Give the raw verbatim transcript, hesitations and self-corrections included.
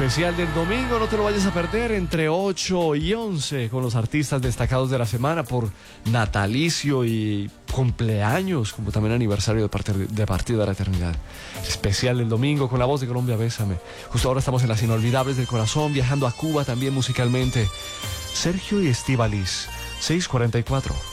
especial del domingo, no te lo vayas a perder, entre ocho y once, con los artistas destacados de la semana por natalicio y cumpleaños, como también aniversario de, parte, de Partido de la Eternidad. Especial del domingo con la voz de Colombia, Bésame. Justo ahora estamos en las inolvidables del corazón, viajando a Cuba también musicalmente. Sergio y Estíbaliz, seis cuarenta y cuatro.